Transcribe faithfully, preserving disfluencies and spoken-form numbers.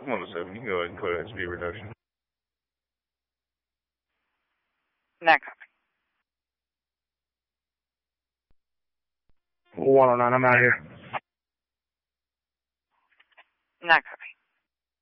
one oh seven, you can go ahead and quote that speed reduction. Not copy. one oh nine, I'm out here. Not copy.